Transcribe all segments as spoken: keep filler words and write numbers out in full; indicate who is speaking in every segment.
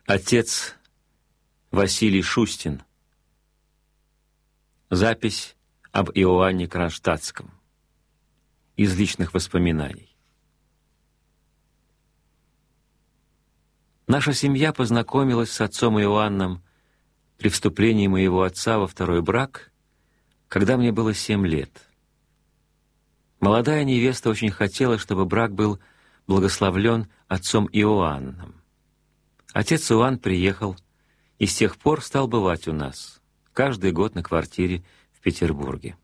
Speaker 1: Отец Василий Шустин. Запись об Иоанне Кронштадтском. Из личных воспоминаний. Наша семья познакомилась с отцом Иоанном при вступлении моего отца во второй брак, когда мне было семь лет. Молодая невеста очень хотела, чтобы брак был благословлен отцом Иоанном. Отец Иоанн приехал и с тех пор стал бывать у нас, каждый год на квартире в Петербурге.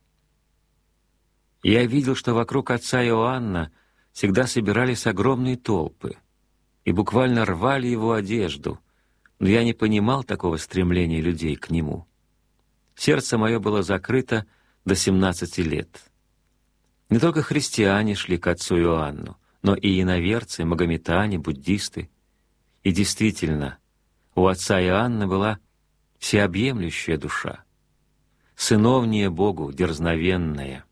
Speaker 1: Я видел, что вокруг отца Иоанна всегда собирались огромные толпы и буквально рвали его одежду, но я не понимал такого стремления людей к нему. Сердце мое было закрыто до семнадцати лет. Не только христиане шли к отцу Иоанну, но и иноверцы, магометане, буддисты. И действительно, у отца Иоанна была всеобъемлющая душа, сыновняя Богу, дерзновенная.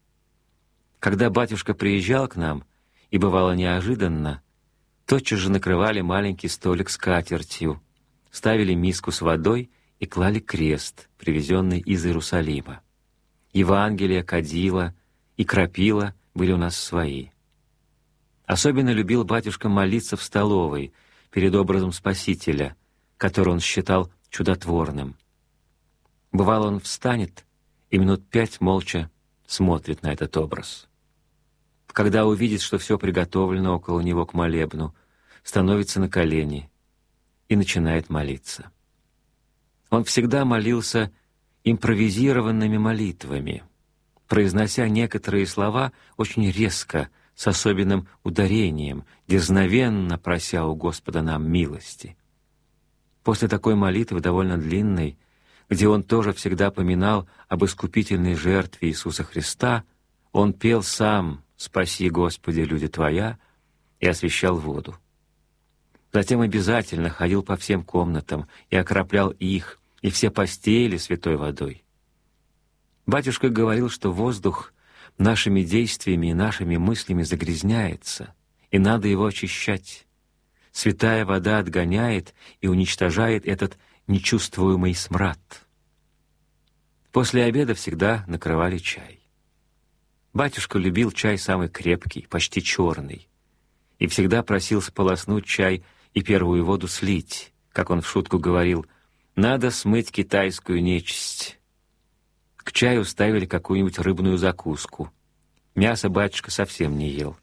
Speaker 1: Когда батюшка приезжал к нам, и бывало неожиданно, тотчас же накрывали маленький столик скатертью, ставили миску с водой и клали крест, привезенный из Иерусалима. Евангелие, кадила и крапила были у нас свои. Особенно любил батюшка молиться в столовой перед образом Спасителя, который он считал чудотворным. Бывало, он встанет и минут пять молча смотрит на этот образ. Когда увидит, что все приготовлено около него к молебну, становится на колени и начинает молиться. Он всегда молился импровизированными молитвами, произнося некоторые слова очень резко, с особенным ударением, дерзновенно прося у Господа нам милости. После такой молитвы, довольно длинной, где он тоже всегда поминал об искупительной жертве Иисуса Христа, он пел сам «Спаси, Господи, люди Твоя» и освящал воду. Затем обязательно ходил по всем комнатам и окроплял их, и все постели святой водой. Батюшка говорил, что воздух нашими действиями и нашими мыслями загрязняется, и надо его очищать. Святая вода отгоняет и уничтожает этот нечувствуемый смрад. После обеда всегда накрывали чай. Батюшка любил чай самый крепкий, почти черный, и всегда просил сполоснуть чай и первую воду слить, как он в шутку говорил, «надо смыть китайскую нечисть». К чаю ставили какую-нибудь рыбную закуску. Мясо батюшка совсем не ел.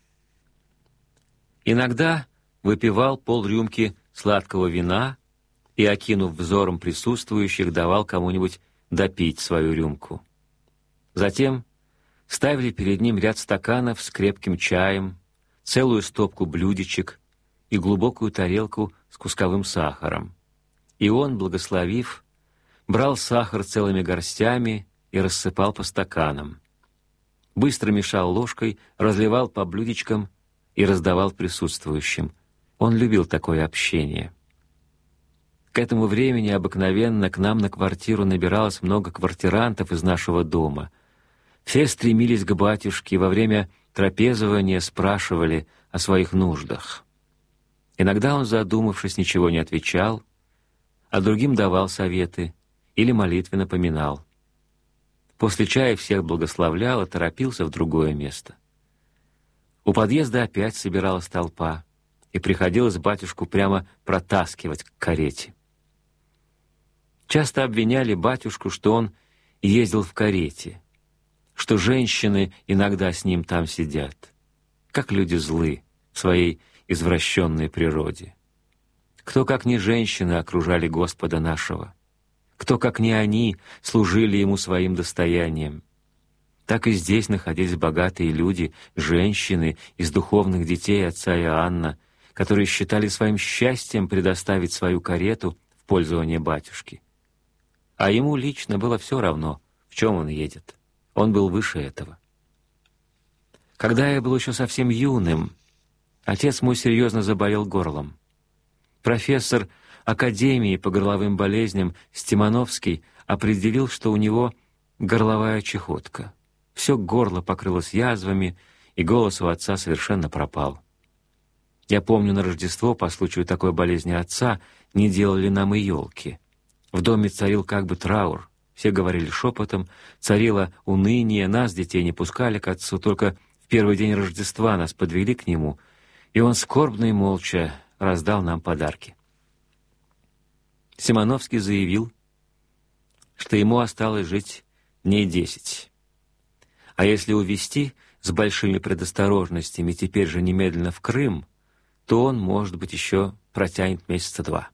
Speaker 1: Иногда выпивал полрюмки сладкого вина и, окинув взором присутствующих, давал кому-нибудь допить свою рюмку. Затем ставили перед ним ряд стаканов с крепким чаем, целую стопку блюдечек и глубокую тарелку с кусковым сахаром. И он, благословив, брал сахар целыми горстями и рассыпал по стаканам. Быстро мешал ложкой, разливал по блюдечкам и раздавал присутствующим. Он любил такое общение. К этому времени обыкновенно к нам на квартиру набиралось много квартирантов из нашего дома. Все стремились к батюшке, во время трапезования спрашивали о своих нуждах. Иногда он, задумавшись, ничего не отвечал, а другим давал советы или молитвенно поминал. После чая всех благословлял и торопился в другое место. У подъезда опять собиралась толпа, и приходилось батюшку прямо протаскивать к карете. Часто обвиняли батюшку, что он ездил в карете, что женщины иногда с ним там сидят. Как люди злы в своей извращенной природе. Кто, как не женщины, окружали Господа нашего? Кто, как не они, служили Ему своим достоянием? Так и здесь находились богатые люди, женщины из духовных детей отца Иоанна, которые считали своим счастьем предоставить свою карету в пользование батюшки. А ему лично было все равно, в чем он едет. Он был выше этого. Когда я был еще совсем юным, отец мой серьезно заболел горлом. Профессор Академии по горловым болезням Стимановский определил, что у него горловая чехотка. Все горло покрылось язвами, и голос у отца совершенно пропал. Я помню, на Рождество, по случаю такой болезни отца, не делали нам и елки. В доме царил как бы траур. Все говорили шепотом, царило уныние, нас, детей, не пускали к отцу, только в первый день Рождества нас подвели к нему, и он скорбно и молча раздал нам подарки. Симоновский заявил, что ему осталось жить дней десять. А если увезти с большими предосторожностями теперь же немедленно в Крым, то он, может быть, еще протянет месяца два.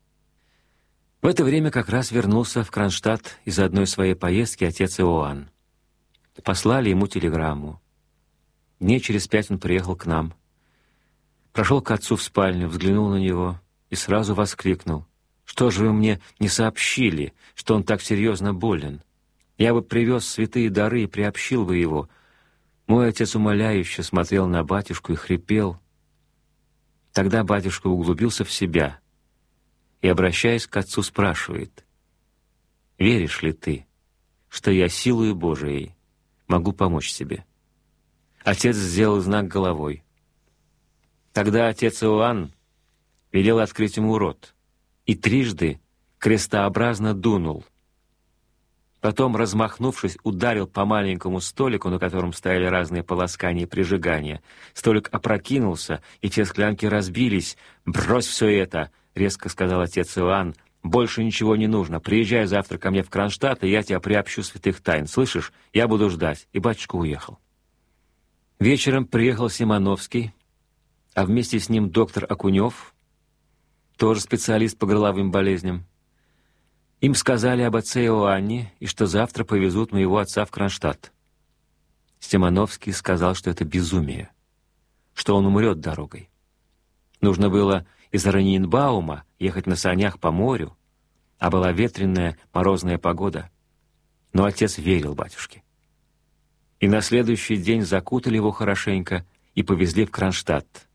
Speaker 1: В это время как раз вернулся в Кронштадт из одной своей поездки отец Иоанн. Послали ему телеграмму. Дней через пять он приехал к нам. Прошел к отцу в спальню, взглянул на него и сразу воскликнул: «Что же вы мне не сообщили, что он так серьезно болен? Я бы привез святые дары и приобщил бы его». Мой отец умоляюще смотрел на батюшку и хрипел. Тогда батюшка углубился в себя и, обращаясь к отцу, спрашивает: «Веришь ли ты, что я силою Божией могу помочь тебе?» Отец сделал знак головой. Тогда отец Иоанн велел открыть ему рот и трижды крестообразно дунул. Потом, размахнувшись, ударил по маленькому столику, на котором стояли разные полоскания и прижигания. Столик опрокинулся, и все склянки разбились. «Брось все это!» — резко сказал отец Иоанн. «Больше ничего не нужно. Приезжай завтра ко мне в Кронштадт, и я тебя приобщу святых тайн. Слышишь? Я буду ждать». И батюшка уехал. Вечером приехал Симоновский, а вместе с ним доктор Окунев, тоже специалист по горловым болезням. Им сказали об отце Иоанне, и что завтра повезут моего отца в Кронштадт. Симоновский сказал, что это безумие, что он умрет дорогой. Нужно было из Ораниенбаума ехать на санях по морю, а была ветреная, морозная погода. Но отец верил батюшке. И на следующий день закутали его хорошенько и повезли в Кронштадт.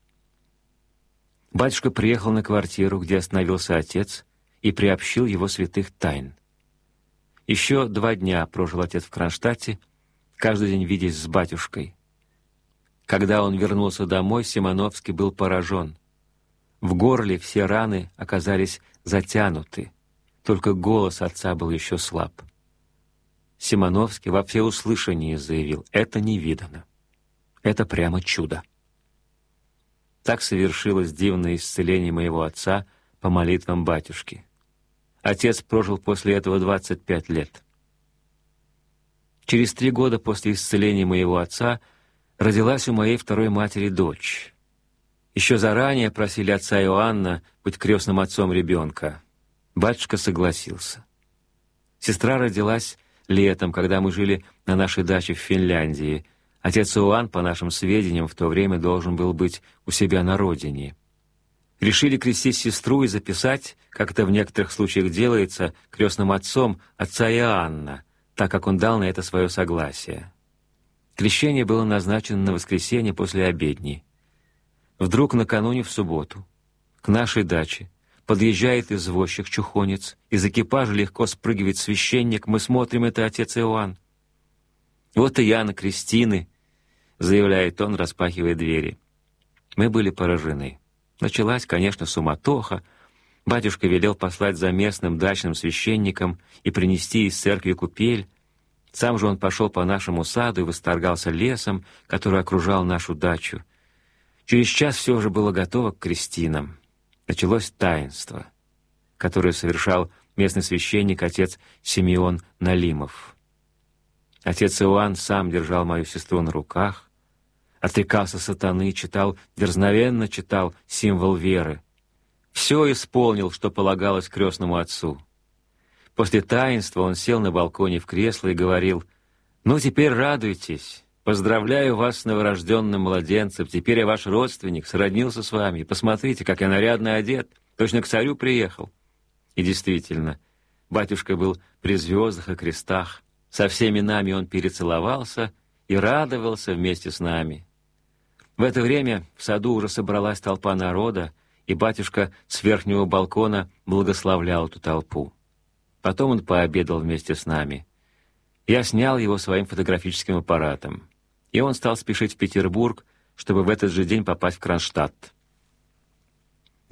Speaker 1: Батюшка приехал на квартиру, где остановился отец, и приобщил его святых тайн. Еще два дня прожил отец в Кронштадте, каждый день видясь с батюшкой. Когда он вернулся домой, Симоновский был поражен. В горле все раны оказались затянуты, только голос отца был еще слаб. Симоновский во всеуслышание заявил: «Это не видано. Это прямо чудо». Так совершилось дивное исцеление моего отца по молитвам батюшки. Отец прожил после этого двадцать пять лет. Через три года после исцеления моего отца родилась у моей второй матери дочь. Еще заранее просили отца Иоанна быть крестным отцом ребенка. Батюшка согласился. Сестра родилась летом, когда мы жили на нашей даче в Финляндии. Отец Иоанн, по нашим сведениям, в то время должен был быть у себя на родине. Решили крестить сестру и записать, как это в некоторых случаях делается, крестным отцом отца Иоанна, так как он дал на это свое согласие. Крещение было назначено на воскресенье после обедни. Вдруг накануне в субботу к нашей даче подъезжает извозчик-чухонец, из экипажа легко спрыгивает священник, мы смотрим, это отец Иоанн. «Вот и Яна Кристины», — заявляет он, распахивая двери. Мы были поражены. Началась, конечно, суматоха. Батюшка велел послать за местным дачным священником и принести из церкви купель. Сам же он пошел по нашему саду и восторгался лесом, который окружал нашу дачу. Через час все уже было готово к крестинам. Началось таинство, которое совершал местный священник отец Симеон Налимов. Отец Иоанн сам держал мою сестру на руках, отрекался сатаны, читал, дерзновенно читал символ веры. Все исполнил, что полагалось крестному отцу. После таинства он сел на балконе в кресло и говорил: «Ну, теперь радуйтесь, поздравляю вас с новорожденным младенцем, теперь я ваш родственник, сроднился с вами, посмотрите, как я нарядно одет, точно к царю приехал». И действительно, батюшка был при звездах и крестах, со всеми нами он перецеловался и радовался вместе с нами. В это время в саду уже собралась толпа народа, и батюшка с верхнего балкона благословлял эту толпу. Потом он пообедал вместе с нами. Я снял его своим фотографическим аппаратом, и он стал спешить в Петербург, чтобы в этот же день попасть в Кронштадт.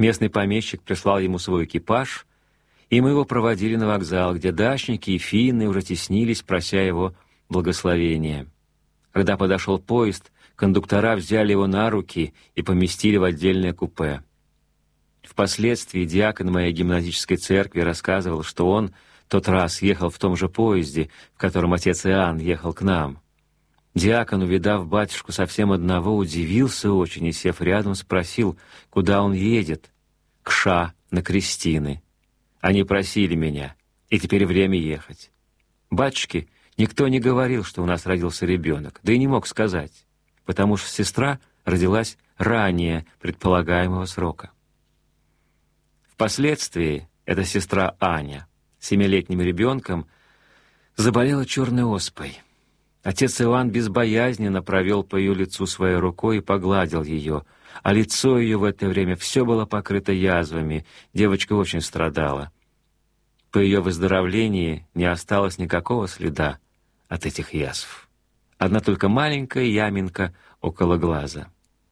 Speaker 1: Местный помещик прислал ему свой экипаж, и мы его проводили на вокзал, где дачники и финны уже теснились, прося его благословения. Когда подошел поезд, кондуктора взяли его на руки и поместили в отдельное купе. Впоследствии диакон моей гимназической церкви рассказывал, что он тот раз ехал в том же поезде, в котором отец Иоанн ехал к нам. Диакон, увидав батюшку совсем одного, удивился очень и, сев рядом, спросил, куда он едет. «К Ша, на крестины. Они просили меня, и теперь время ехать». Батюшке никто не говорил, что у нас родился ребенок, да и не мог сказать, потому что сестра родилась ранее предполагаемого срока. Впоследствии эта сестра Аня семилетним ребенком заболела черной оспой. Отец Иоанн безбоязненно провел по ее лицу своей рукой и погладил ее, а лицо ее в это время все было покрыто язвами, девочка очень страдала. По ее выздоровлении не осталось никакого следа от этих язв. Одна только маленькая яминка около глаза.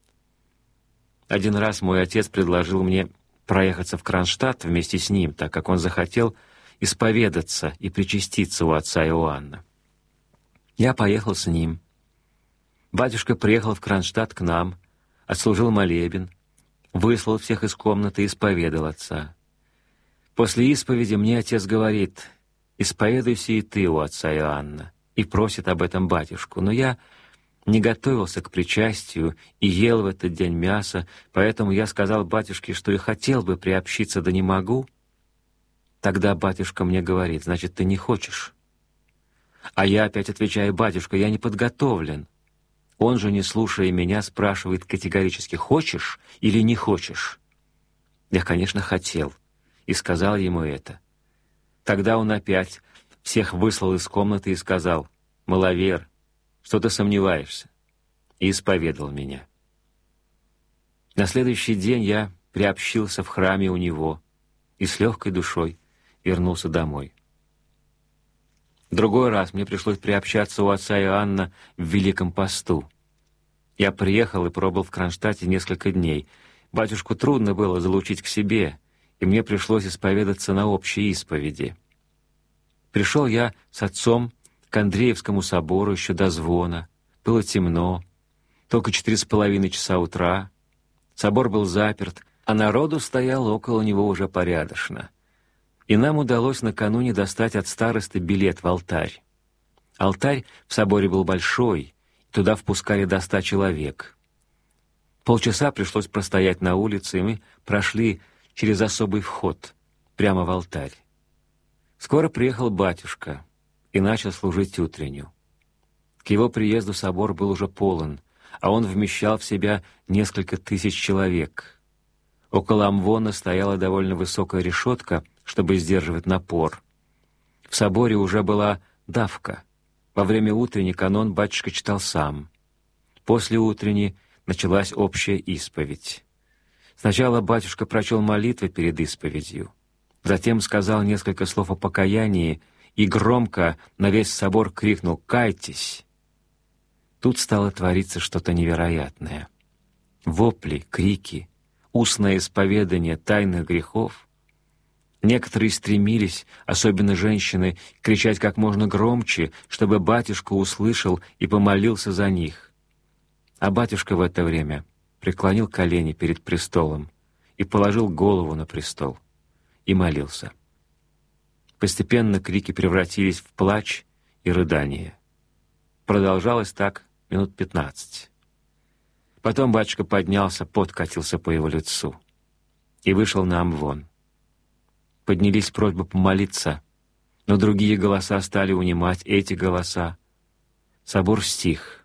Speaker 1: Один раз мой отец предложил мне проехаться в Кронштадт вместе с ним, так как он захотел исповедаться и причаститься у отца Иоанна. Я поехал с ним. Батюшка приехал в Кронштадт к нам, отслужил молебен, выслал всех из комнаты и исповедал отца. После исповеди мне отец говорит: «Исповедуйся и ты у отца Иоанна», и просит об этом батюшку. Но я не готовился к причастию и ел в этот день мясо, поэтому я сказал батюшке, что и хотел бы приобщиться, да не могу. Тогда батюшка мне говорит: «Значит, ты не хочешь?» А я опять отвечаю: «Батюшка, я не подготовлен». Он же, не слушая меня, спрашивает категорически: «Хочешь или не хочешь?» Я, конечно, хотел, и сказал ему это. Тогда он опять всех выслал из комнаты и сказал: «Маловер, что ты сомневаешься?» И исповедал меня. На следующий день я приобщился в храме у него и с легкой душой вернулся домой. Другой раз мне пришлось приобщаться у отца Иоанна в Великом посту. Я приехал и пробыл в Кронштадте несколько дней. Батюшку трудно было залучить к себе, и мне пришлось исповедаться на общей исповеди. Пришел я с отцом к Андреевскому собору еще до звона. Было темно, только четыре с половиной часа утра. Собор был заперт, а народу стояло около него уже порядочно. И нам удалось накануне достать от старосты билет в алтарь. Алтарь в соборе был большой, туда впускали до ста человек. Полчаса пришлось простоять на улице, и мы прошли через особый вход, прямо в алтарь. Скоро приехал батюшка и начал служить утреннюю. К его приезду собор был уже полон, а он вмещал в себя несколько тысяч человек. Около амвона стояла довольно высокая решетка, чтобы сдерживать напор. В соборе уже была давка. Во время утренней канон батюшка читал сам. После утренней началась общая исповедь. Сначала батюшка прочел молитвы перед исповедью, затем сказал несколько слов о покаянии и громко на весь собор крикнул: «Кайтесь!». Тут стало твориться что-то невероятное. Вопли, крики, устное исповедание тайных грехов. Некоторые стремились, особенно женщины, кричать как можно громче, чтобы батюшка услышал и помолился за них. А батюшка в это время преклонил колени перед престолом и положил голову на престол и молился. Постепенно крики превратились в плач и рыдание. Продолжалось так минут пятнадцать. Потом батюшка поднялся, пот катился по его лицу и вышел на амвон. Поднялись просьбы помолиться, но другие голоса стали унимать эти голоса. Собор стих,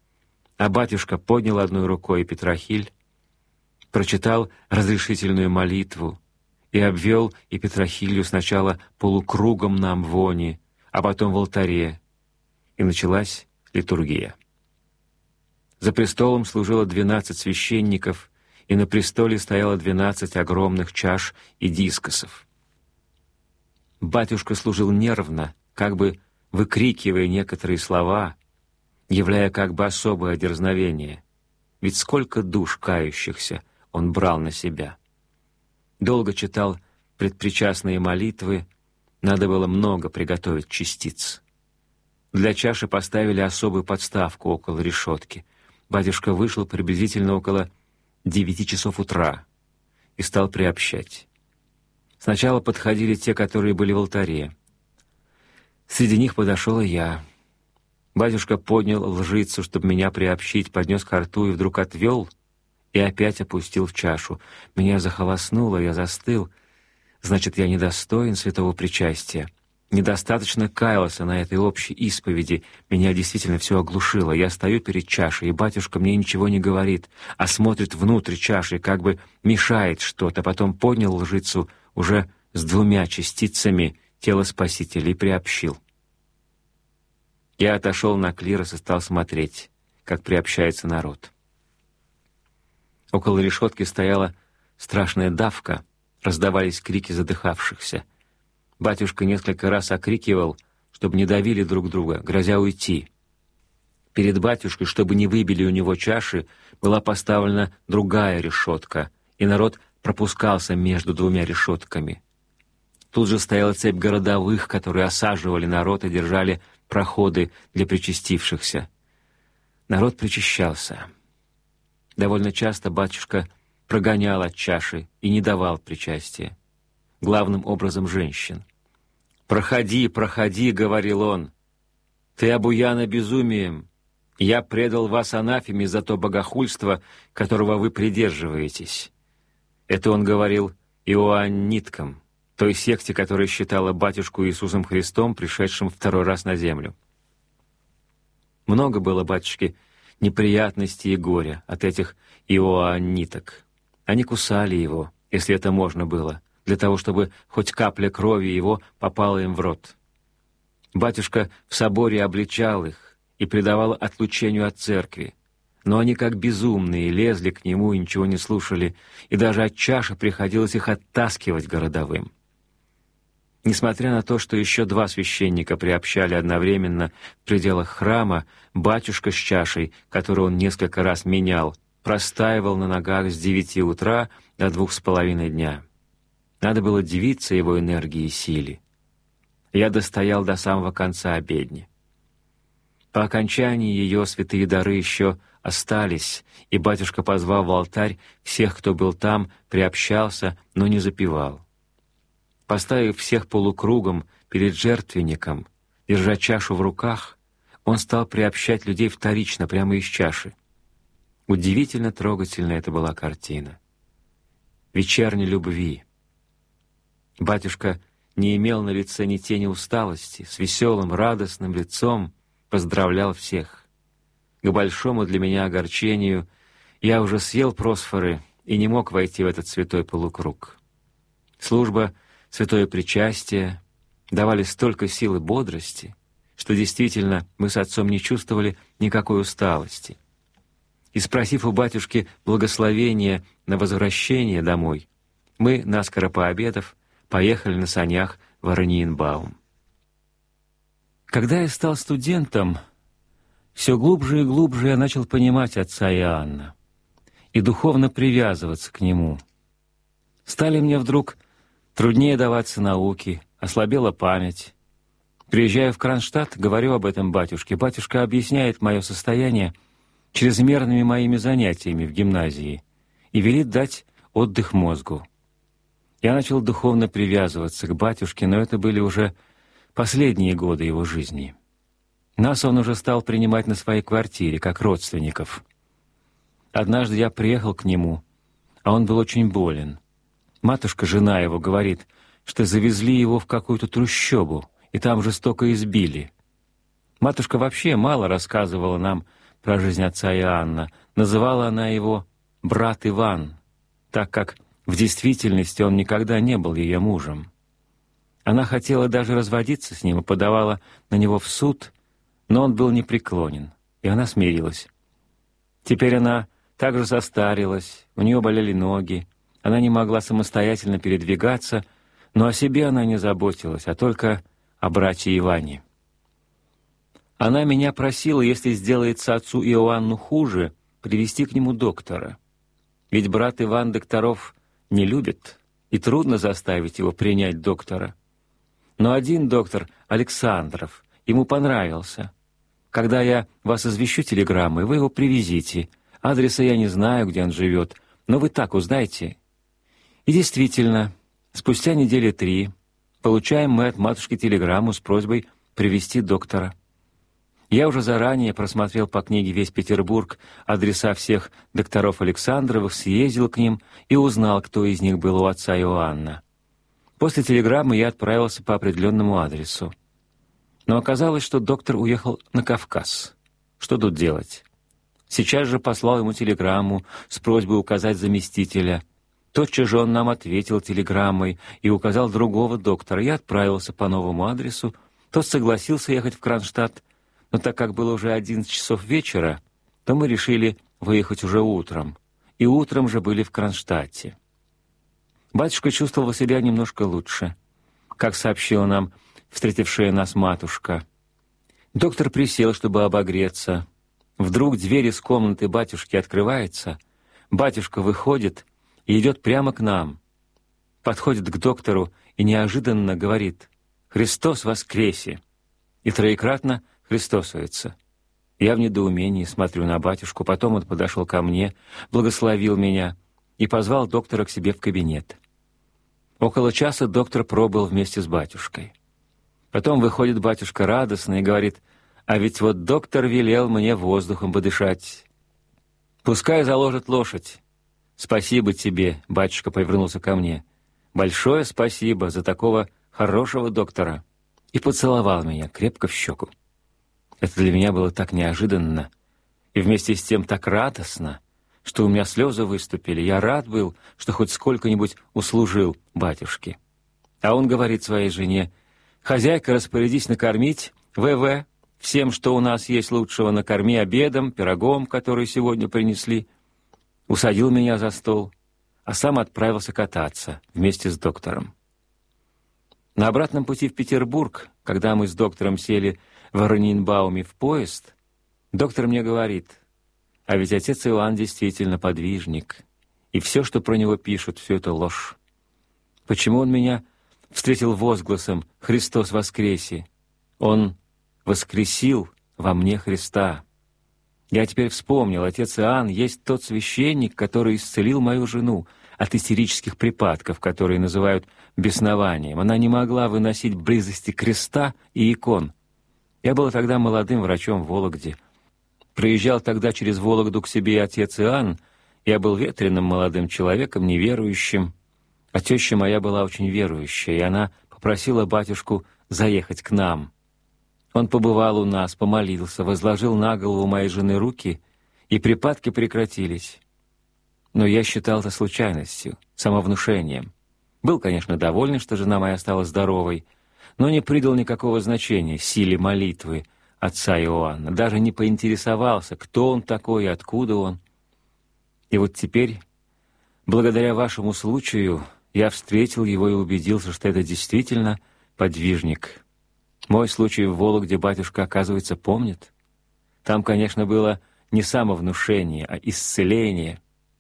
Speaker 1: а батюшка поднял одной рукой Петрохиль, прочитал разрешительную молитву и обвел и Петрохилью сначала полукругом на амвоне, а потом в алтаре, и началась литургия. За престолом служило двенадцать священников, и на престоле стояло двенадцать огромных чаш и дискосов. Батюшка служил нервно, как бы выкрикивая некоторые слова, являя как бы особое дерзновение, ведь сколько душ кающихся он брал на себя. долго читал предпричастные молитвы, надо было много приготовить частиц. Для чаши поставили особую подставку около решетки. Батюшка вышел приблизительно около девяти часов утра и стал приобщать. Сначала подходили те, которые были в алтаре. Среди них подошел и я. Батюшка поднял лжицу, чтобы меня приобщить, поднес ко рту и вдруг отвел и опять опустил в чашу. Меня захолостнуло, я застыл. Значит, я недостоин святого причастия. Недостаточно каялся на этой общей исповеди. Меня действительно все оглушило. Я стою перед чашей, и батюшка мне ничего не говорит, а смотрит внутрь чаши, как бы мешает что-то. Потом поднял лжицу уже с двумя частицами тела Спасителя и приобщил. Я отошел на клирос и стал смотреть, как приобщается народ. Около решетки стояла страшная давка, раздавались крики задыхавшихся. Батюшка несколько раз окрикивал, чтобы не давили друг друга, грозя уйти. Перед батюшкой, чтобы не выбили у него чаши, была поставлена другая решетка, и народ пропускался между двумя решетками. Тут же стояла цепь городовых, которые осаживали народ и держали проходы для причастившихся. Народ причащался. Довольно часто батюшка прогонял от чаши и не давал причастия. Главным образом женщин. «Проходи, проходи», — говорил он. «Ты обуяна безумием. Я предал вас анафеме за то богохульство, которого вы придерживаетесь». Это он говорил иоанниткам, той секте, которая считала батюшку Иисусом Христом, пришедшим второй раз на землю. Много было, батюшки, неприятностей и горя от этих иоанниток. Они кусали его, если это можно было, для того, чтобы хоть капля крови его попала им в рот. Батюшка в соборе обличал их и предавал отлучению от церкви, но они, как безумные, лезли к нему и ничего не слушали, и даже от чаши приходилось их оттаскивать городовым. Несмотря на то, что еще два священника приобщали одновременно в пределах храма, батюшка с чашей, которую он несколько раз менял, простаивал на ногах с девяти утра до двух с половиной дня. Надо было дивиться его энергии и силе. Я достоял до самого конца обедни. По окончании ее святые дары еще остались, и батюшка позвал в алтарь всех, кто был там, приобщался, но не запевал. Поставив всех полукругом перед жертвенником, держа чашу в руках, он стал приобщать людей вторично, прямо из чаши. Удивительно трогательная это была картина. Вечерней любви. Батюшка не имел на лице ни тени усталости, с веселым, радостным лицом поздравлял всех. К большому для меня огорчению я уже съел просфоры и не мог войти в этот святой полукруг. Служба, святое причастие давали столько сил и бодрости, что действительно мы с отцом не чувствовали никакой усталости. И спросив у батюшки благословения на возвращение домой, мы, наскоро пообедав, поехали на санях в Ораниенбаум. Когда я стал студентом, все глубже и глубже я начал понимать отца Иоанна и духовно привязываться к нему. Стали мне вдруг труднее даваться науке, ослабела память. Приезжая в Кронштадт, говорю об этом батюшке. Батюшка объясняет мое состояние чрезмерными моими занятиями в гимназии и велит дать отдых мозгу. Я начал духовно привязываться к батюшке, но это были уже последние годы его жизни. Нас он уже стал принимать на своей квартире, как родственников. Однажды я приехал к нему, а он был очень болен. Матушка, жена его, говорит, что завезли его в какую-то трущобу, и там жестоко избили. Матушка вообще мало рассказывала нам про жизнь отца Иоанна. Называла она его «брат Иван», так как в действительности он никогда не был ее мужем. Она хотела даже разводиться с ним и подавала на него в суд, но он был непреклонен, и она смирилась. Теперь она также состарилась, у нее болели ноги, она не могла самостоятельно передвигаться, но о себе она не заботилась, а только о брате Иване. Она меня просила, если сделается отцу Иоанну хуже, привести к нему доктора. Ведь брат Иван докторов не любит и трудно заставить его принять доктора. Но один доктор, Александров, ему понравился. Когда я вас извещу телеграммой, вы его привезите. Адреса я не знаю, где он живет, но вы так узнаете». И действительно, спустя недели три получаем мы от матушки телеграмму с просьбой привезти доктора. Я уже заранее просмотрел по книге «Весь Петербург» адреса всех докторов Александровых, съездил к ним и узнал, кто из них был у отца Иоанна. После телеграммы я отправился по определенному адресу. Но оказалось, что доктор уехал на Кавказ. Что тут делать? Сейчас же послал ему телеграмму с просьбой указать заместителя. Тотчас же он нам ответил телеграммой и указал другого доктора. Я отправился по новому адресу. Тот согласился ехать в Кронштадт, но так как было уже одиннадцать часов вечера, то мы решили выехать уже утром. И утром же были в Кронштадте. Батюшка чувствовал себя немножко лучше, как сообщила нам встретившая нас матушка. Доктор присел, чтобы обогреться. Вдруг дверь из комнаты батюшки открывается, батюшка выходит и идет прямо к нам. Подходит к доктору и неожиданно говорит: «Христос воскресе!» и троекратно христосуется. Я в недоумении смотрю на батюшку, потом он подошел ко мне, благословил меня и позвал доктора к себе в кабинет. Около часа доктор пробыл вместе с батюшкой. Потом выходит батюшка радостно и говорит: «А ведь вот доктор велел мне воздухом подышать. Пускай заложит лошадь. Спасибо тебе», — батюшка повернулся ко мне. «Большое спасибо за такого хорошего доктора». И поцеловал меня крепко в щеку. Это для меня было так неожиданно и вместе с тем так радостно, что у меня слезы выступили. Я рад был, что хоть сколько-нибудь услужил батюшке. А он говорит своей жене: «Хозяйка, распорядись накормить ВВ всем, что у нас есть лучшего, накорми обедом, пирогом, который сегодня принесли». Усадил меня за стол, а сам отправился кататься вместе с доктором. На обратном пути в Петербург, когда мы с доктором сели в Ораниенбауме в поезд, доктор мне говорит: «А ведь отец Иоанн действительно подвижник, и все, что про него пишут, все это ложь. Почему он меня встретил возгласом «Христос воскресе»? Он воскресил во мне Христа. Я теперь вспомнил, отец Иоанн есть тот священник, который исцелил мою жену от истерических припадков, которые называют беснованием. Она не могла выносить близости креста и икон. Я был тогда молодым врачом в Вологде. Проезжал тогда через Вологду к себе отец Иоанн. Я был ветреным молодым человеком, неверующим. А теща моя была очень верующая, и она попросила батюшку заехать к нам. Он побывал у нас, помолился, возложил на голову моей жены руки, и припадки прекратились. Но я считал это случайностью, самовнушением. Был, конечно, доволен, что жена моя стала здоровой, но не придал никакого значения силе молитвы отца Иоанна, даже не поинтересовался, кто он такой и откуда он. И вот теперь, благодаря вашему случаю, я встретил его и убедился, что это действительно подвижник. Мой случай в Вологде батюшка, оказывается, помнит. Там, конечно, было не самовнушение, а исцеление.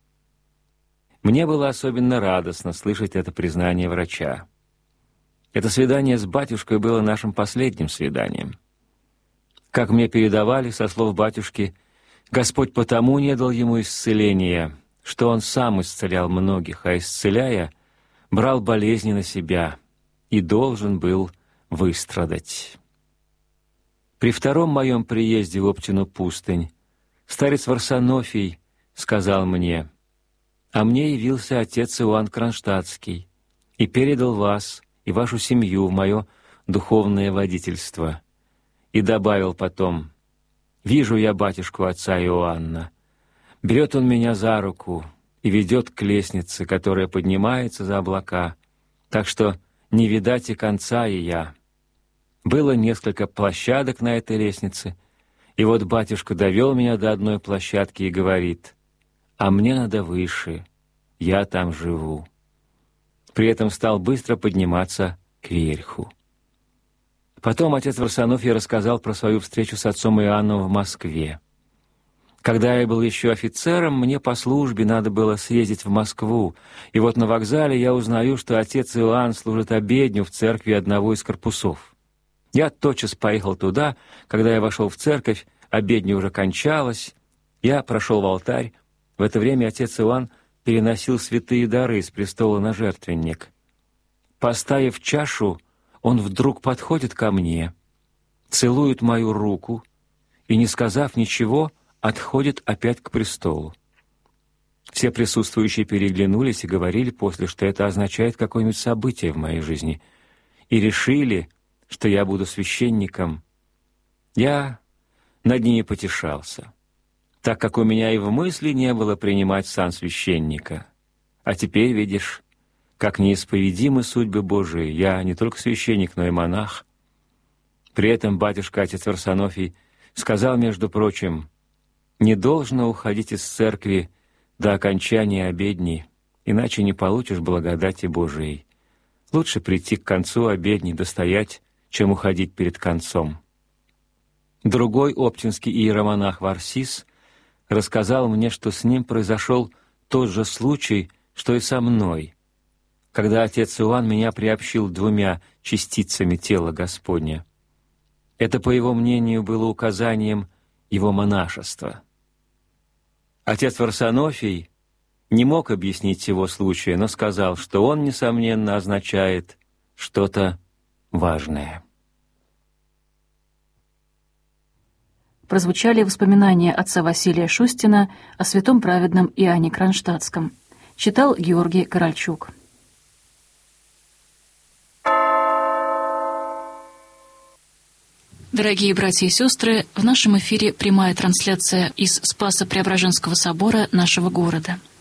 Speaker 1: Мне было особенно радостно слышать это признание врача. Это свидание с батюшкой было нашим последним свиданием. Как мне передавали со слов батюшки, Господь потому не дал ему исцеления, что он сам исцелял многих, а исцеляя, брал болезни на себя и должен был выстрадать. При втором моем приезде в Оптину пустынь старец Варсонофий сказал мне: «А мне явился отец Иоанн Кронштадтский и передал вас и вашу семью в мое духовное водительство». И добавил потом: «Вижу я батюшку отца Иоанна. Берет он меня за руку и ведет к лестнице, которая поднимается за облака, так что не видать и конца и я». Было несколько площадок на этой лестнице, и вот батюшка довел меня до одной площадки и говорит: «А мне надо выше, я там живу». При этом стал быстро подниматься кверху. Потом отец Варсонофий рассказал про свою встречу с отцом Иоанном в Москве. Когда я был еще офицером, мне по службе надо было съездить в Москву, и вот на вокзале я узнаю, что отец Иоанн служит обедню в церкви одного из корпусов. Я тотчас поехал туда. Когда я вошел в церковь, обедня уже кончалась. Я прошел в алтарь. В это время отец Иоанн переносил святые дары с престола на жертвенник. Поставив чашу, он вдруг подходит ко мне, целует мою руку и, не сказав ничего, отходит опять к престолу. Все присутствующие переглянулись и говорили после, что это означает какое-нибудь событие в моей жизни, и решили, что я буду священником. Я над ними потешался, так как у меня и в мысли не было принимать сан священника. А теперь, видишь, как неисповедимы судьбы Божии. Я не только священник, но и монах. При этом батюшка отец Варсонофий сказал, между прочим, «Не должно уходить из церкви до окончания обедни, иначе не получишь благодати Божией. Лучше прийти к концу обедни да стоять, чем уходить перед концом». Другой оптинский иеромонах Варсис рассказал мне, что с ним произошел тот же случай, что и со мной, когда отец Иоанн меня приобщил двумя частицами тела Господня. Это, по его мнению, было указанием его монашества. Отец Варсонофий не мог объяснить сего случая, но сказал, что он, несомненно, означает что-то важное.
Speaker 2: Прозвучали воспоминания отца Василия Шустина о святом праведном Иоанне Кронштадтском. Читал Георгий Корольчук. Дорогие братья и сестры, в нашем эфире прямая трансляция из Спасо-Преображенского собора нашего города.